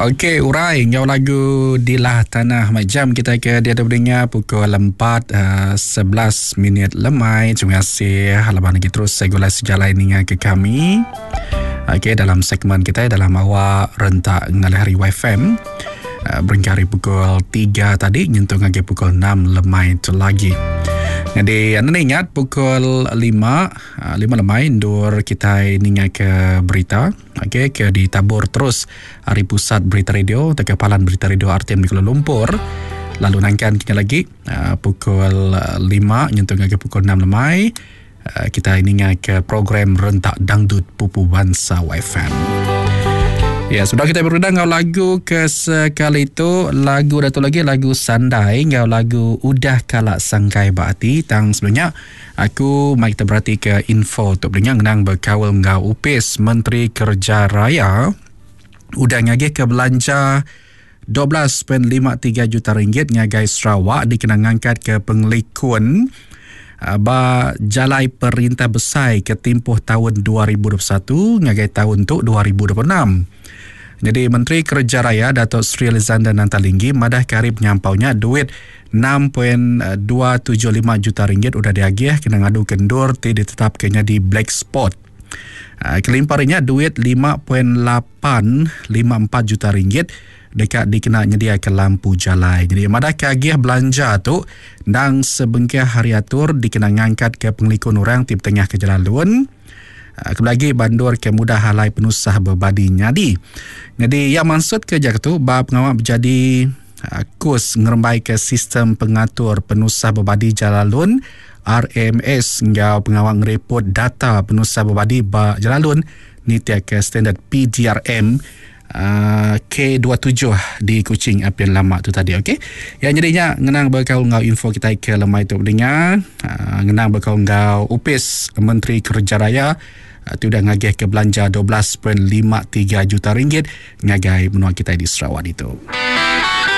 Okey, urai ngau lagu Dilah Tanah Majam kita ke dia ada berdengar pukul 4.11 minit lemai. Terima kasih halaman lagi terus segulai sejalan ini ke kami. Okey, dalam segmen kita dalam awak rentak ngalih hari YFM berengkari pukul 3 tadi nyentuh lagi pukul 6 lemai tu lagi. Jadi anda ingat pukul 5 lemai ndur kita ingat ke berita. Okey, ke ditabur terus hari pusat berita radio atau kepalan berita radio RTM di Kuala Lumpur. Lalu nangkan kita lagi pukul 5 nyentuh ke pukul 6 lemai. Kita ingat ke program Rentak Dangdut Pupu Bangsa YFM. Ya, sudah kita berulang ngau lagu ke sekali itu. Lagu datu lagi lagu Sandai ngau lagu Udah Kalak Sangkai Baati. Tang sebelumnya aku mai kita berhati ke info untuk dengar ngenang berkawal ngau UPIS Menteri Kerja Raya udah ngagih ke belanja 12.53 juta ringgit ngagai Sarawak dikenang angkat ke pengelikun jalai perintah besar ke tempoh tahun 2021 ngagai tahun tu 2026. Jadi Menteri Kerja Raya Datuk Sri Alexander Nantalinggi madah karib nyampaunya duit 6.275 juta ringgit udah diagih kena ngadu kendur ditetapkannya di black spot. Kelimparannya duit 5.854 juta ringgit dekat dikena nyedia ke lampu jalai. Jadi madah kagih belanja tu dan sebengkah hari atur dikena ngangkat ke pengelikun orang tim tengah ke Jalan Luan. Kelagi bandur ke mudah halai penusah berbadi nyadi. Jadi yang maksud kerja tu bab pengawal berjadi kurs ngerembai ke sistem pengatur penusah berbadi Jalalun RMS hingga pengawal ngerepot data penusah berbadi Jalalun ni tiap ke standard PDRM K27 di Kuching Apian Lama tu tadi. Okey, yang jadinya ngenang berkau ngau info kita ke lemai tu dengar ngenang berkau ngau UPIS Menteri Kerja Raya tu dah ngagih ke belanja 12.53 juta ringgit ngagai menua kita di Sarawak itu.